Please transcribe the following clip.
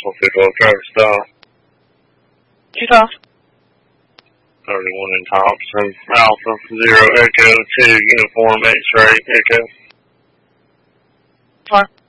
150 Travis stop. 212. 31 in Thompson. Alpha 0 Echo 2 Uniform X-ray Echo. 4.